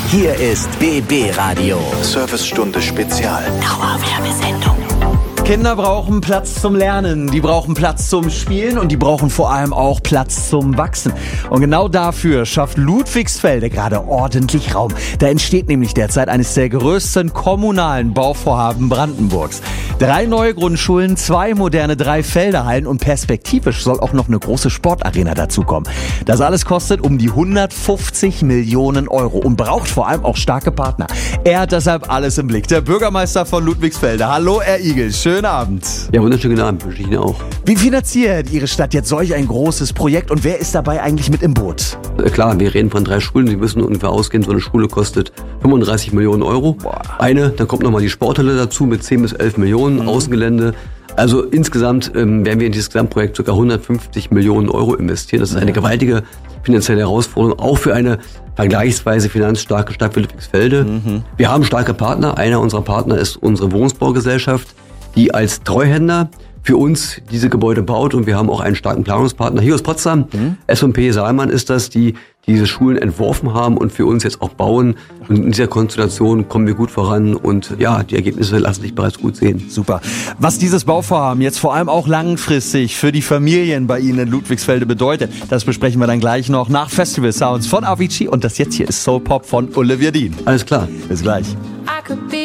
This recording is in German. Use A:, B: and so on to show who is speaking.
A: Hier ist BB Radio.
B: Servicestunde Spezial.
A: Dauerwerbesendung.
C: Kinder brauchen Platz zum Lernen, die brauchen Platz zum Spielen und die brauchen vor allem auch Platz zum Wachsen. Und genau dafür schafft Ludwigsfelde gerade ordentlich Raum. Da entsteht nämlich derzeit eines der größten kommunalen Bauvorhaben Brandenburgs. 3 neue Grundschulen, 2 moderne Dreifelderhallen und perspektivisch soll auch noch eine große Sportarena dazukommen. Das alles kostet um die 150 Millionen Euro und braucht vor allem auch starke Partner. Er hat deshalb alles im Blick. Der Bürgermeister von Ludwigsfelde. Hallo, Herr Igel. Schönen Abend.
D: Ja, wunderschönen Abend wünsche ich Ihnen auch.
C: Wie finanziert Ihre Stadt jetzt solch ein großes Projekt und wer ist dabei eigentlich mit im Boot?
D: Klar, wir reden von 3 Schulen. Sie müssen ungefähr ausgehen, so eine Schule kostet 35 Millionen Euro.
C: Boah.
D: Dann kommt nochmal die Sporthalle dazu mit 10 bis 11 Millionen, Außengelände. Also insgesamt werden wir in dieses Gesamtprojekt ca. 150 Millionen Euro investieren. Das ist eine gewaltige finanzielle Herausforderung, auch für eine vergleichsweise finanzstarke Stadt wie Ludwigsfelde. Wir haben starke Partner. Einer unserer Partner ist unsere Wohnungsbaugesellschaft, die als Treuhänder für uns diese Gebäude baut, und wir haben auch einen starken Planungspartner hier aus Potsdam. S&P Salman ist das, die diese Schulen entworfen haben und für uns jetzt auch bauen. Und in dieser Konstellation kommen wir gut voran und ja, die Ergebnisse lassen sich bereits gut sehen.
C: Super. Was dieses Bauvorhaben jetzt vor allem auch langfristig für die Familien bei Ihnen in Ludwigsfelde bedeutet, das besprechen wir dann gleich noch nach Festival Sounds von Avicii, und das jetzt hier ist Soul Pop von Olivia Dean.
D: Alles klar.
C: Bis gleich.